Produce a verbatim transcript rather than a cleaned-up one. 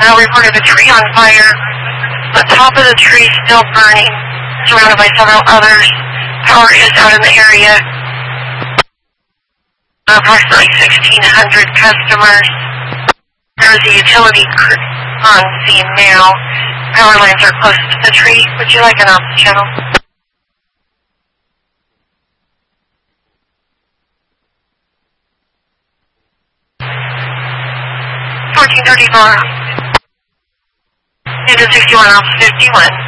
now reported a tree on fire. The top of the tree still burning, surrounded by several others. Power is out in the area. Approximately sixteen hundred customers. There is a utility crew on scene now. Power lines are close to the tree. Would you like an ops channel? fourteen thirty-four. Into sixty-one ops fifty-one.